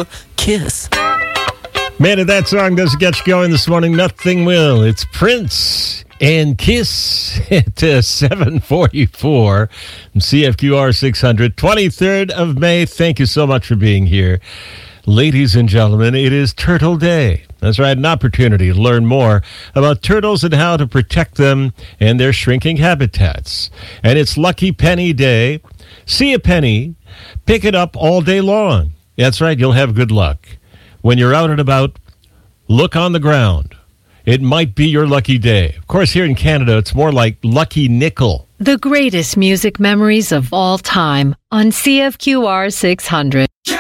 Kiss. Man, if that song doesn't get you going this morning, nothing will. It's Prince and Kiss at 7:44 from CFQR 600, 23rd of May. Thank you so much for being here. Ladies and gentlemen, it is Turtle Day. That's right, an opportunity to learn more about turtles and how to protect them and their shrinking habitats. And it's Lucky Penny Day. See a penny, pick it up all day long. That's right, you'll have good luck. When you're out and about, look on the ground. It might be your lucky day. Of course, here in Canada, it's more like Lucky Nickel. The greatest music memories of all time on CFQR 600.